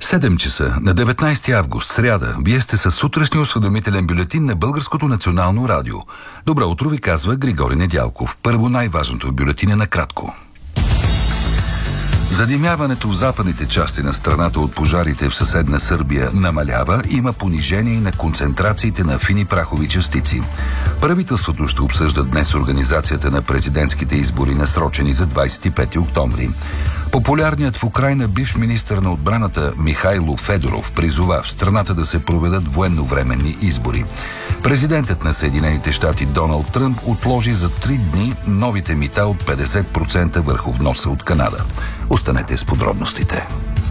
7 часа на 19 август, сряда. Вие сте със сутрешния осведомителен бюлетин на Българското национално радио. Добро утро ви казва Григорий Недялков. Първо най-важното в бюлетина накратко. Задимяването в западните части на страната от пожарите в съседна Сърбия намалява, има понижение и на концентрациите на фини прахови частици. Правителството ще обсъжда днес организацията на президентските избори, насрочени за 25 октомври. Популярният в Украйна бивш министър на отбраната Михайло Федоров призова в страната да се проведат военновременни избори. Президентът на Съединените щати Доналд Тръмп отложи за 3 дни новите мита от 50% върху вноса от Канада. Останете с подробностите.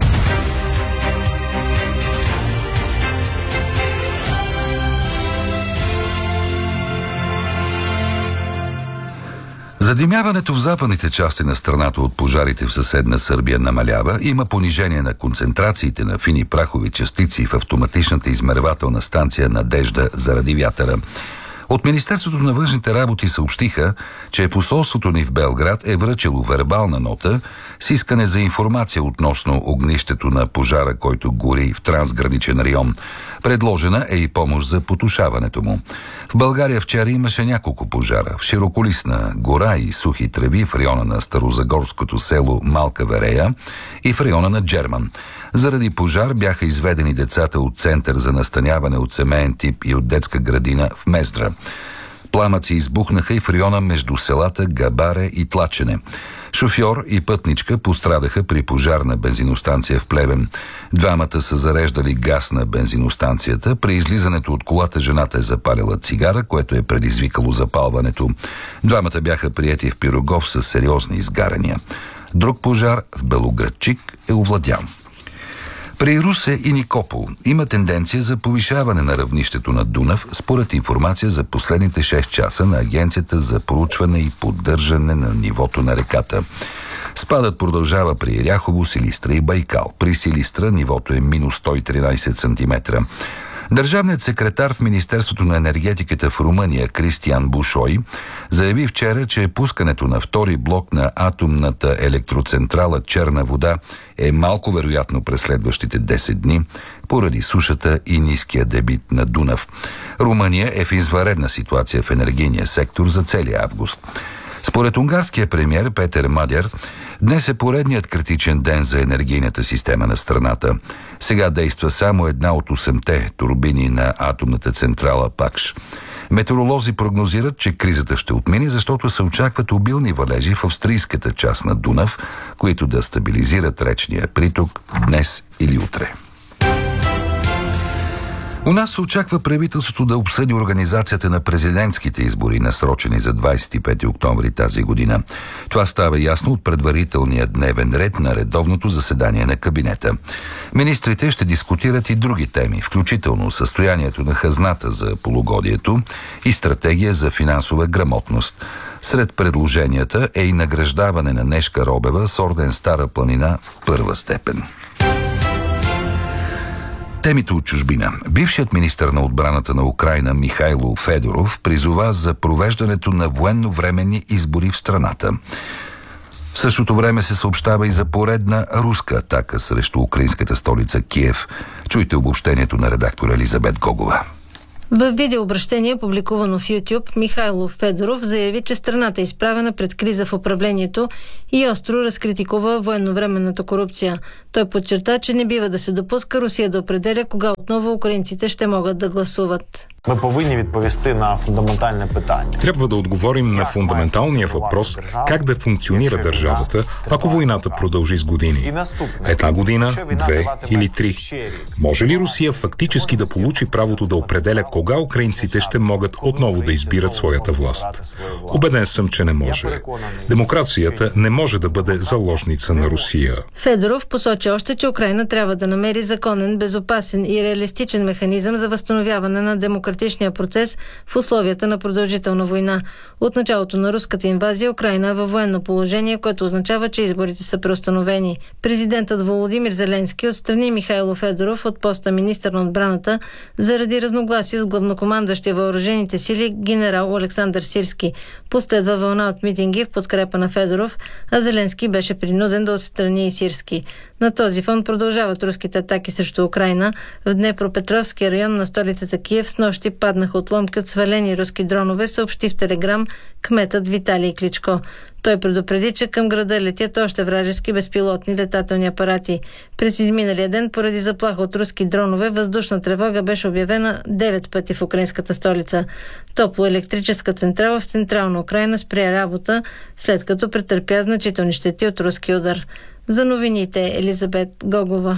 Задимяването в западните части на страната от пожарите в съседна Сърбия намалява, има понижение на концентрациите на фини прахови частици в автоматичната измервателна станция Надежда заради вятъра. От Министерството на външните работи съобщиха, че посолството ни в Белград е връчило вербална нота с искане за информация относно огнището на пожара, който гори в трансграничен район. Предложена е и помощ за потушаването му. В България вчера имаше няколко пожара. В широколисна гора и сухи треви в района на старозагорското село Малка Верея и в района на Джерман. Заради пожар бяха изведени децата от център за настаняване от семеен тип и от детска градина в Мездра. Пламъци избухнаха и в района между селата Габаре и Тлачене. Шофьор и пътничка пострадаха при пожар на бензиностанция в Плевен. Двамата са зареждали газ на бензиностанцията. При излизането от колата жената е запалила цигара, което е предизвикало запалването. Двамата бяха приети в Пирогов с сериозни изгаряния. Друг пожар в Белоградчик е овладян. При Русе и Никопол има тенденция за повишаване на равнището на Дунав, според информация за последните 6 часа на Агенцията за проучване и поддържане на нивото на реката. Спадът продължава при Ряхово, Силистра и Байкал. При Силистра нивото е минус 113 см. Държавният секретар в Министерството на енергетиката в Румъния Кристиан Бушой заяви вчера, че пускането на втори блок на атомната електроцентрала Черна вода е малко вероятно през следващите 10 дни, поради сушата и ниския дебит на Дунав. Румъния е в извънредна ситуация в енергийния сектор за целия август. Според унгарския премиер Петер Мадяр, днес е поредният критичен ден за енергийната система на страната. Сега действа само една от 8-те турбини на атомната централа Пакш. Метеоролози прогнозират, че кризата ще отмине, защото се очакват обилни валежи в австрийската част на Дунав, които да стабилизират речния приток днес или утре. У нас се очаква правителството да обсъди организацията на президентските избори, насрочени за 25 октомври тази година. Това става ясно от предварителния дневен ред на редовното заседание на кабинета. Министрите ще дискутират и други теми, включително състоянието на хазната за полугодието и стратегия за финансова грамотност. Сред предложенията е и награждаване на Нешка Робева с орден Стара планина първа степен. Темите от чужбина. Бившият министър на отбраната на Украйна Михайло Федоров призова за провеждането на военновременни избори в страната. В същото време се съобщава и за поредна руска атака срещу украинската столица Киев. Чуйте обобщението на редактор Елизабет Гогова. В видеообращение, публикувано в YouTube, Михайло Федоров заяви, че страната е изправена пред криза в управлението и остро разкритикува военновременната корупция. Той подчерта, че не бива да се допуска Русия да определя кога отново украинците ще могат да гласуват. Ми повинні відповісти на фундаментальне питання. Трябва да отговорим на фундаменталния въпрос как да функционира държавата, ако войната продължи с години. Една година, 2 или 3. Може ли Русия фактически да получи правото да определя кога украинците ще могат отново да избират своята власт? Убеден съм, че не може. Демокрацията не може да бъде заложница на Русия. Федоров посочи още, че Украйна трябва да намери законен, безопасен и реалистичен механизъм за възстановяване на демократичната демократичния процес в условията на продължителна война. От началото на руската инвазия Украйна е във военно положение, което означава, че изборите са преустановени. Президентът Володимир Зеленски отстрани Михайло Федоров от поста министър на отбраната заради разногласие с главнокомандващия въоръжените сили генерал Александър Сирски. Последва вълна от митинги в подкрепа на Федоров, а Зеленски беше принуден да отстрани и Сирски. На този фон продължават руските атаки срещу Украйна. В Днепропетровския район на столицата Киев снощи паднаха отломки от свалени руски дронове, съобщи в Телеграм кметът Виталий Кличко. Той предупреди, че към града летят още вражески безпилотни летателни апарати. През изминалия ден, поради заплаха от руски дронове, въздушна тревога беше обявена 9 пъти в украинската столица. Топлоелектрическа централа в централна Украйна спря работа, след като претърпя значителни щети от руски удар. За новините Елизабет Гогова.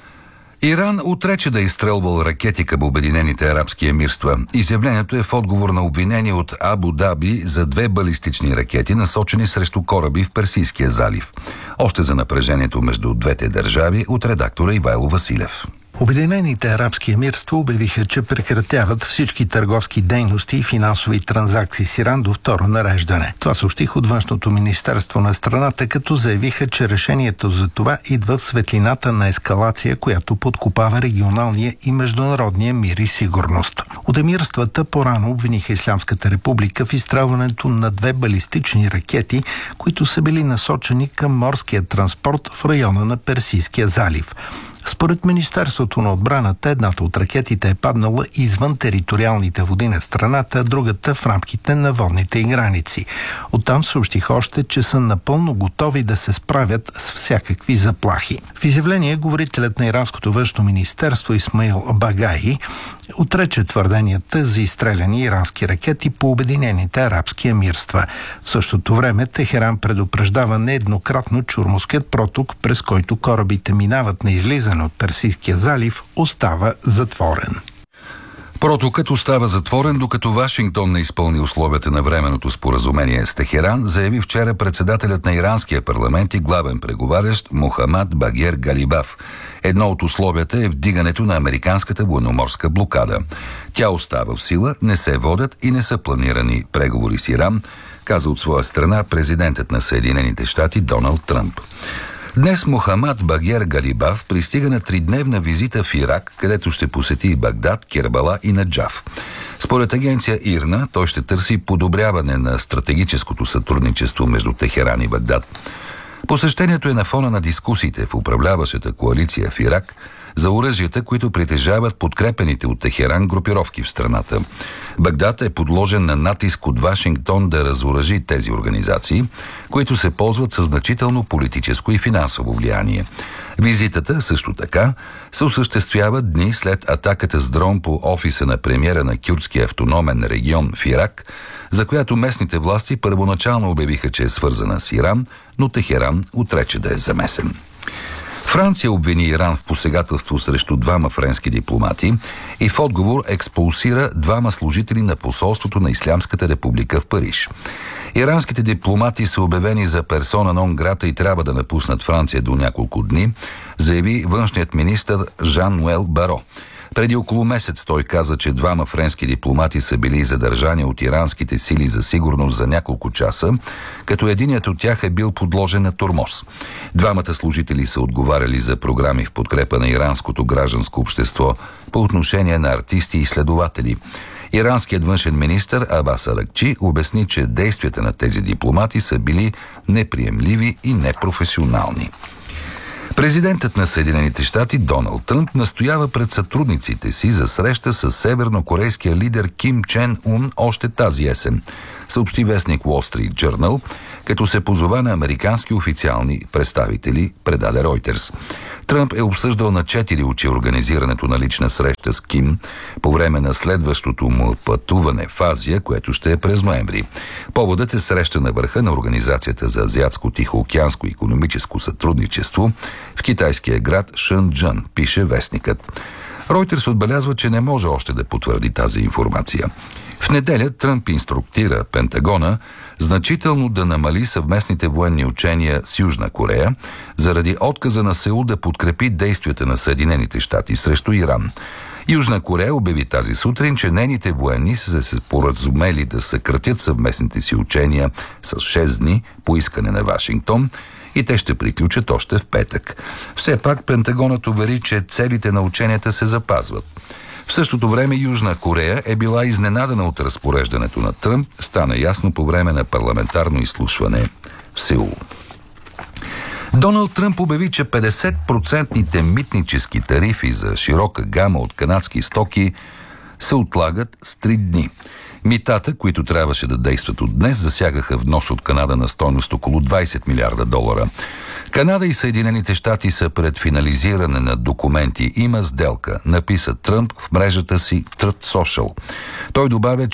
Иран отрече да е изстрелвал ракети към Обединените арабски емирства. Изявлението е в отговор на обвинение от Абу Даби за 2 балистични ракети, насочени срещу кораби в Персийския залив. Още за напрежението между двете държави от редактора Ивайло Василев. Обединените арабски емирства обявиха, че прекратяват всички търговски дейности и финансови транзакции с Иран до второ нареждане. Това съобщих от външното министерство на страната, като заявиха, че решението за това идва в светлината на ескалация, която подкопава регионалния и международния мир и сигурност. От емирствата по-рано обвиниха Ислямската република в изстрелването на 2 балистични ракети, които са били насочени към морския транспорт в района на Персийския залив. Според Министерството на отбраната, едната от ракетите е паднала извън териториалните води на страната, а другата в рамките на водните й граници. Оттам съобщих още, че са напълно готови да се справят с всякакви заплахи. В изявление говорителят на иранското външно министерство Исмаил Багаи отрече твърденията за изстреляни ирански ракети по Обединените арабски емирства. В същото време Техеран предупреждава нееднократно, че Ормузският проток, през който корабите минават на излизане от Персийския залив, остава затворен. Протокът остава затворен, докато Вашингтон не изпълни условията на временното споразумение с Техеран, заяви вчера председателят на иранския парламент и главен преговарящ Мохамад Багер Галибаф. Едно от условията е вдигането на американската военноморска блокада. Тя остава в сила, не се водят и не са планирани преговори с Иран, каза от своя страна президентът на Съединените щати Доналд Тръмп. Днес Мохамад Багер Галибаф пристига на 3-дневна визита в Ирак, където ще посети Багдад, Кербала и Наджаф. Според агенция ИРНА, той ще търси подобряване на стратегическото сътрудничество между Техеран и Багдад. Посещението е на фона на дискусиите в управляващата коалиция в Ирак за оръжията, които притежават подкрепените от Техеран групировки в страната. Багдад е подложен на натиск от Вашингтон да разоръжи тези организации, които се ползват със значително политическо и финансово влияние. Визитата също така се осъществява дни след атаката с дрон по офиса на премиера на кюрдския автономен регион в Ирак, за която местните власти първоначално обявиха, че е свързана с Иран, но Техеран отрече да е замесен. Франция обвини Иран в посегателство срещу 2 френски дипломати и в отговор експулсира 2 служители на посолството на Ислямската република в Париж. Иранските дипломати са обявени за персона нон грата и трябва да напуснат Франция до няколко дни, заяви външният министър Жан-Нуел Баро. Преди около месец той каза, че 2 френски дипломати са били задържани от иранските сили за сигурност за няколко часа, като единият от тях е бил подложен на тормоз. 2 служители са отговаряли за програми в подкрепа на иранското гражданско общество по отношение на артисти и изследователи. Иранският външен министър Абас Аракчи обясни, че действията на тези дипломати са били неприемливи и непрофесионални. Президентът на Съединените щати Доналд Тръмп настоява пред сътрудниците си за среща с севернокорейския лидер Ким Чен Ун още тази есен, съобщи вестник Wall Street Journal, като се позова на американски официални представители, предаде Reuters. Тръмп е обсъждал на 4 очи организирането на лична среща с Ким по време на следващото му пътуване в Азия, което ще е през ноември. Поводът е среща на върха на Организацията за азиатско-тихоокеанско икономическо сътрудничество в китайския град Шенджън, пише вестникът. Reuters отбелязва, че не може още да потвърди тази информация. В неделя Тръмп инструктира Пентагона значително да намали съвместните военни учения с Южна Корея заради отказа на Сеул да подкрепи действията на Съединените щати срещу Иран. Южна Корея обяви тази сутрин, че нейните военни са се споразумели да съкратят съвместните си учения с 6 дни по искане на Вашингтон и те ще приключат още в петък. Все пак Пентагонът увери, че целите на ученията се запазват. В същото време Южна Корея е била изненадана от разпореждането на Тръмп, стана ясно по време на парламентарно изслушване в Сеул. Доналд Тръмп обяви, че 50% митнически тарифи за широка гама от канадски стоки се отлагат с 3 дни. Митата, които трябваше да действат от днес, засягаха внос от Канада на стойност около 20 милиарда долара. Канада и Съединените щати са пред финализиране на документи. Има сделка, написа Тръмп в мрежата си Truth Social. Той добавя,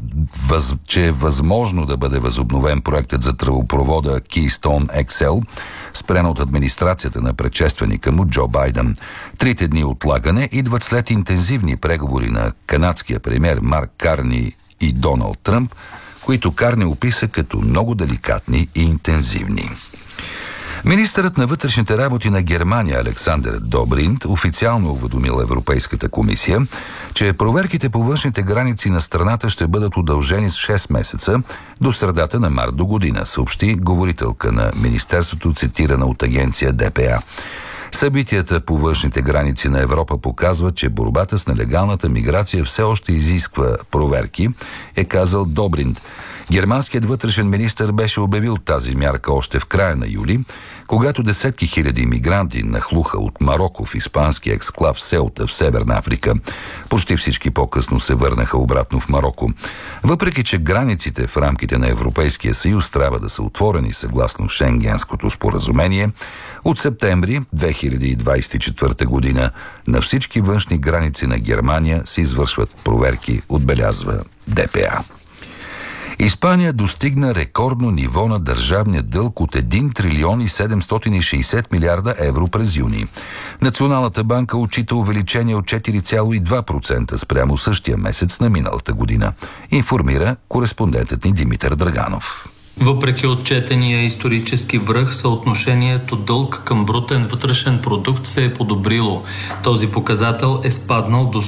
че е възможно да бъде възобновен проектът за тръбопровода Keystone XL, спрян от администрацията на предшественика му Джо Байден. 3 дни отлагане идват след интензивни преговори на канадския премиер Марк Карни и Доналд Тръмп, които Карни описа като много деликатни и интензивни. Министърът на вътрешните работи на Германия Александър Добринд официално уведомил Европейската комисия, че проверките по външните граници на страната ще бъдат удължени с 6 месеца до средата на март до година, съобщи говорителка на Министерството, цитирана от агенция ДПА. Събитията по външните граници на Европа показват, че борбата с нелегалната миграция все още изисква проверки, е казал Добринд. Германският вътрешен министър беше обявил тази мярка още в края на юли, когато десетки хиляди мигранти нахлуха от Мароко в испански ексклав Селта в Северна Африка. Почти всички по-късно се върнаха обратно в Мароко. Въпреки че границите в рамките на Европейския съюз трябва да са отворени съгласно Шенгенското споразумение, от септември 2024 година на всички външни граници на Германия се извършват проверки, отбелязва ДПА. Испания достигна рекордно ниво на държавния дълг от 1 трилион и 760 милиарда евро през юни. Националната банка отчита увеличение от 4,2% спрямо същия месец на миналата година, информира кореспондентът ни Димитър Драганов. Въпреки отчетения исторически връх, съотношението дълг към брутен вътрешен продукт се е подобрило. Този показател е спаднал до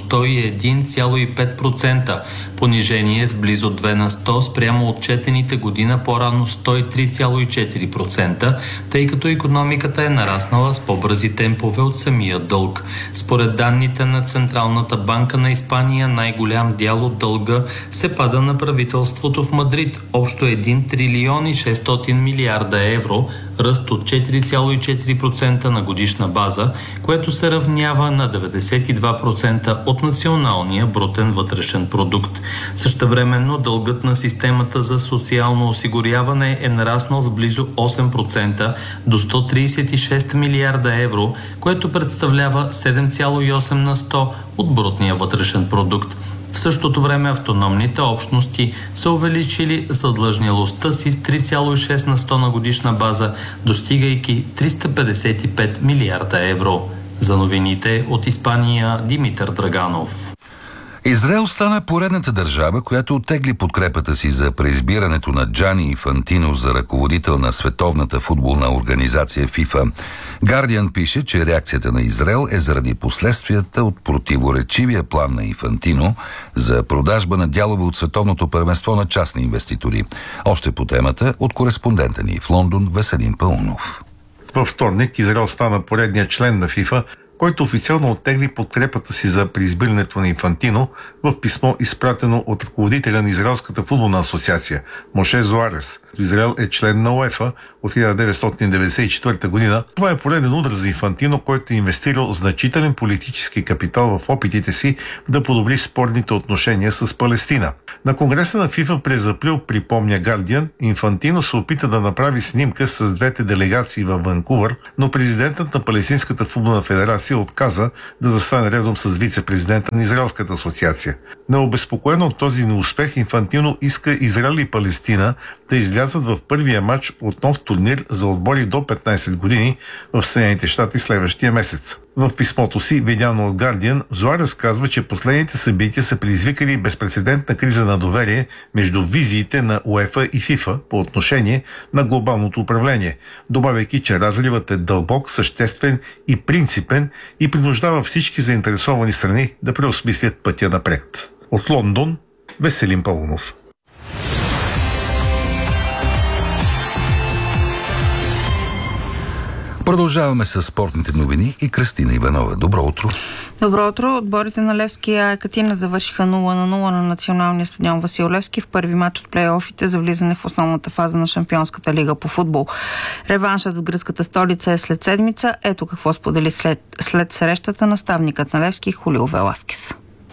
101,5%, понижение с близо 2 на 100 спрямо отчетените година по-рано 103,4%, тъй като икономиката е нараснала с по-бързи темпове от самия дълг. Според данните на Централната банка на Испания, най-голям дял от дълга се пада на правителството в Мадрид, общо 1 трилион и 600 милиарда евро, ръст от 4,4% на годишна база, което се равнява на 92% от националния брутен вътрешен продукт. Същевременно дългът на системата за социално осигуряване е нараснал с близо 8% до 136 милиарда евро, което представлява 7,8 на 100 от брутния вътрешен продукт. В същото време автономните общности са увеличили задлъжнялостта си с 3,6 на 100 на годишна база, достигайки 355 милиарда евро. За новините от Испания, Димитър Драганов. Израел стана поредната държава, която оттегли подкрепата си за преизбирането на Джани Инфантино за ръководител на Световната футболна организация ФИФА. Гардиан пише, че реакцията на Израел е заради последствията от противоречивия план на Инфантино за продажба на дялове от Световното първенство на частни инвеститори. Още по темата от кореспондента ни в Лондон Веселин Паунов. Във вторник Израел стана поредният член на ФИФА, който официално оттегли подкрепата си за преизбирането на Инфантино в писмо, изпратено от ръководителя на Израелската футболна асоциация Моше Зоарес. Израел е член на УЕФА от 1994 година. Това е пореден удар за Инфантино, който е инвестирал значителен политически капитал в опитите си да подобри спорните отношения с Палестина. На конгреса на ФИФА през април, припомня Гардиан, Инфантино се опита да направи снимка с двете делегации във Ванкувър, но президентът на Палестинската футболна федерация отказа да застане редом с вице-президента на Израелската асоциация. Необезпокоен от този неуспех, Инфантино иска Израел и Палестина да излязат в първия матч от нов турнир за отбори до 15 години в Съединените щати следващия месец. В писмото си, видяно от Guardian, Зоа разказва, че последните събития са предизвикали безпрецедентна криза на доверие между визиите на УЕФА и ФИФА по отношение на глобалното управление, добавяйки, че разривът е дълбок, съществен и принципен и принуждава всички заинтересовани страни да преосмислят пътя напред. От Лондон, Веселин Паунов. Продължаваме с спортните новини и Кристина Иванова. Добро утро! Добро утро! Отборите на Левски и Екатина завършиха 0-0 на националния стадион Васил Левски в първи матч от плейофите за влизане в основната фаза на Шампионската лига по футбол. Реваншът в гръцката столица е след седмица. Ето какво сподели след срещата наставникът на Левски Хулио Веласкес.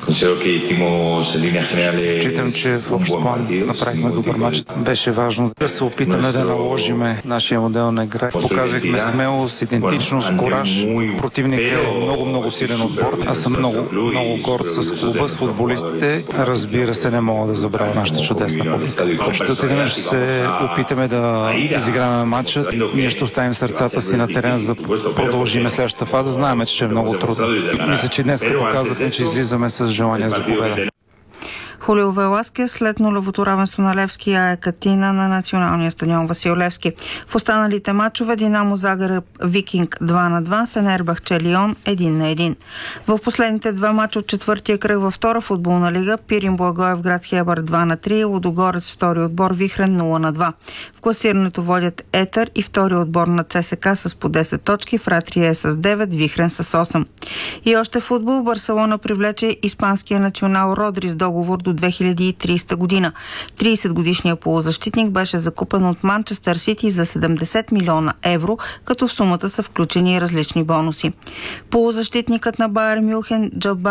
Считам, че в общ план направихме добър матч. Беше важно да се опитаме да наложиме нашия модел на игра. Показахме смелост, идентичност, кураж. Противник е много силен отбор. Аз съм много горд с клуба, с футболистите. Разбира се, не мога да забравя нашата чудесна публика. Ще отидем, ще се опитаме да изиграме матча. Ние ще оставим сърцата си на терен, за да продължим следващата фаза. Знаем, че е много трудно. Мисля, че днес показахме, че излизаме с желание за победа. Хулио Веласкес след нулевото равенство на Левски и Екатина на националния стадион Васил Левски. В останалите матчове Динамо Загреб Викинг 2-2, Фенербахче Лион 1-1. В последните два матча от четвъртия кръг във втора футболна лига Пирин Благоевград Хебър 2-3, Лудогорец втори отбор Вихрен 0-2. В класирането водят Етър и втори отбор на ЦСК с по 10 точки, Фратрия с 9, Вихрен с 8. И още футбол. Барселона привлече испанския национал Родри с договор до 2030 година. 30-годишният полузащитник беше закупен от Манчестър Сити за 70 милиона евро, като в сумата са включени различни бонуси. Полузащитникът на Байер Мюнхен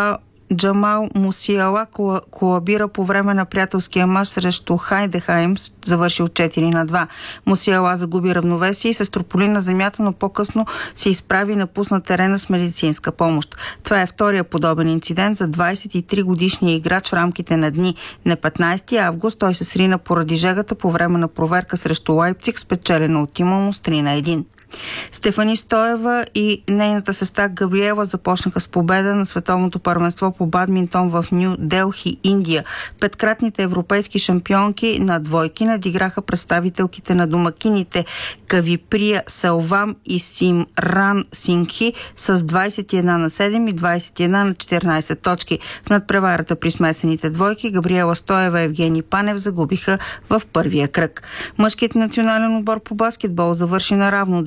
Джамал Мусиала колабира по време на приятелския мач срещу Хайдехайм, завършил 4-2. Мусиала загуби равновесие и се строполи на земята, но по-късно се изправи и напусна терена с медицинска помощ. Това е втория подобен инцидент за 23-годишния играч в рамките на дни. На 15 август той се срина поради жегата по време на проверка срещу Лайпциг, спечелена от тима му с 3-1. Стефани Стоева и нейната сестра Габриела започнаха с победа на световното първенство по бадминтон в Ню Делхи, Индия. Петкратните европейски шампионки на двойки надиграха представителките на домакините Кавиприя Селвам и Симран Сингхи с 21-7 и 21-14 точки. В надпреварата при смесените двойки Габриела Стоева и Евгений Панев загубиха в първия кръг. Мъжкият национален отбор по баскетбол завърши наравно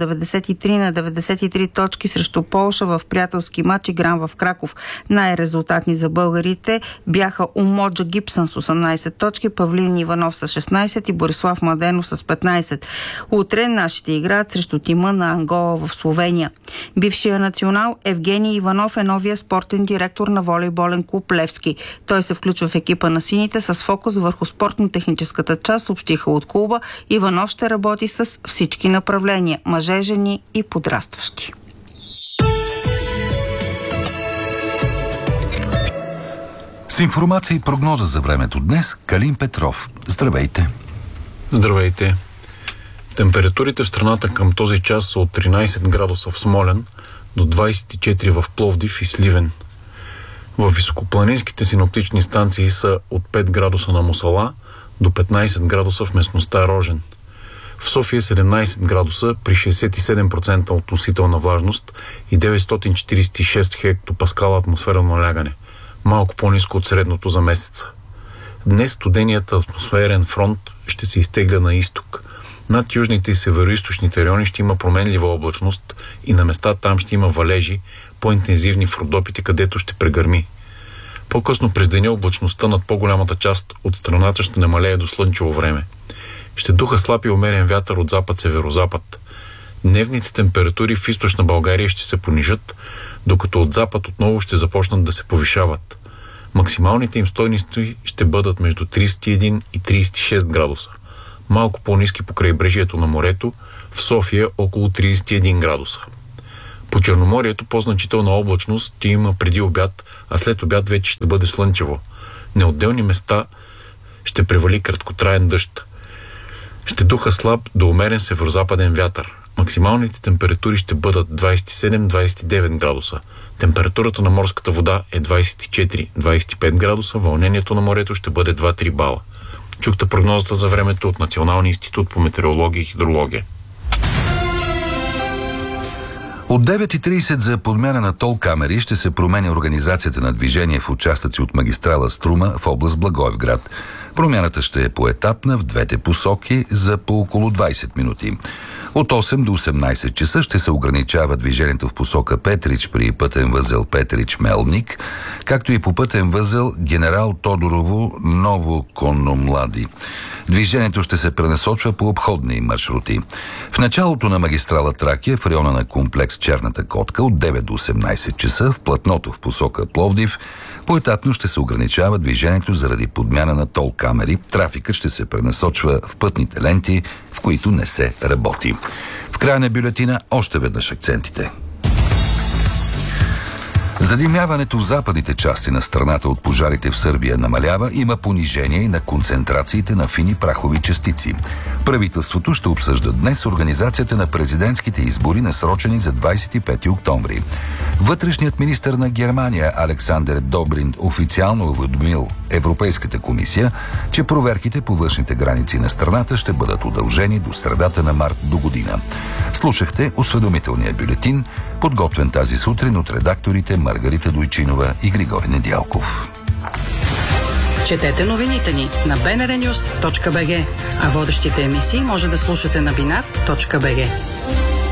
93-93 точки срещу Полша в приятелски матч, игран в Краков. Най-резултатни за българите бяха Умоджа Гибсън с 18 точки, Павлин Иванов с 16 и Борислав Младенов с 15. Утре нашите играят срещу тима на Ангола в Словения. Бившия национал Евгений Иванов е новия спортен директор на волейболен клуб Левски. Той се включва в екипа на сините с фокус върху спортно-техническата част, съобщиха от клуба. Иванов ще работи с всички направления – мъже, жени и подрастващи. С информация и прогноза за времето днес Калин Петров. Здравейте! Здравейте! Температурите в страната към този час са от 13 градуса в Смолян до 24 в Пловдив и Сливен. В високопланинските синоптични станции са от 5 градуса на Мусала до 15 градуса в местността Рожен. В София 17 градуса при 67% относителна влажност и 946 хектопаскала атмосферно налягане, малко по-ниско от средното за месеца. Днес студеният атмосферен фронт ще се изтегля на изток. Над южните и североизточните райони ще има променлива облачност и на места там ще има валежи, по-интензивни в Родопите, където ще прегърми. По-късно през деня облачността над по-голямата част от страната ще намалее до слънчево време. Ще духа слаб и умерен вятър от запад-северозапад. Дневните температури в източна България ще се понижат, докато от запад отново ще започнат да се повишават. Максималните им стойности ще бъдат между 31 и 36 градуса. Малко по-ниски по крайбрежието на морето, в София около 31 градуса. По Черноморието по-значителна облачност ще има преди обяд, а след обяд вече ще бъде слънчево. На отделни места ще превали краткотраен дъжд. Ще духа слаб до умерен северозападен вятър. Максималните температури ще бъдат 27-29 градуса. Температурата на морската вода е 24-25 градуса, вълнението на морето ще бъде 2-3 бала. Чухте прогнозата за времето от Националния институт по метеорология и хидрология. От 9:30 за подмяна на тол камери ще се променя организацията на движение в участъци от магистрала Струма в област Благоевград. Промяната ще е поетапна в двете посоки за по около 20 минути. От 8 до 18 часа ще се ограничава движението в посока Петрич при пътен възел Петрич-Мелник, както и по пътен възел Генерал Тодорово Ново Конномлади. Движението ще се пренасочва по обходни маршрути. В началото на магистрала Тракия в района на комплекс Черната котка от 9 до 18 часа в платното в посока Пловдив поетапно ще се ограничава движението заради подмяна на тол камери. Трафикът ще се пренасочва в пътните ленти, в които не се работи. В края на бюлетина още веднъж акцентите. Задимяването в западните части на страната от пожарите в Сърбия намалява, има понижение на концентрациите на фини прахови частици. Правителството ще обсъжда днес организацията на президентските избори, насрочени за 25 октомври. Вътрешният министър на Германия Александър Добрин официално уведомил Европейската комисия, че проверките по външните граници на страната ще бъдат удължени до средата на март до година. Слушахте осведомителния бюлетин, подготвен тази сутрин от редакторите Маргарита Дойчинова и Григорий Недялков. Четете новините ни на bnrnews.bg, а водещите емисии може да слушате на binar.bg.